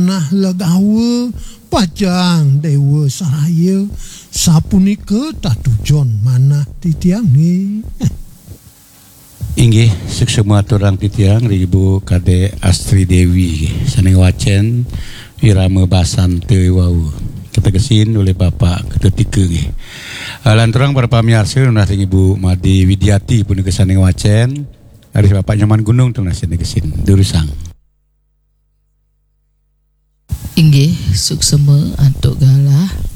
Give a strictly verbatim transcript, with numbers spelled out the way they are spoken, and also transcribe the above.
Nah legawa pajang dewa saraya sapunika tatujon manah titiang ni. Inggih seksema aturang titiang Ibu Kade Astri Dewi saneng wacen wirama basan teu wau ketegesin oleh Bapak ketika nggih. Lanturang para pamirsa nah Ibu Madi Widiati pun kesaneng wacen dari Bapak Nyaman Gunung tong nasen kesin durusang. Inggih suksema antuk galah